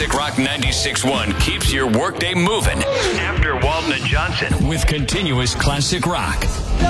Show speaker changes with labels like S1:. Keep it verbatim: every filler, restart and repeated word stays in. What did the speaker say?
S1: Classic Rock ninety-six point one keeps your workday moving. After Walton and Johnson with continuous classic rock.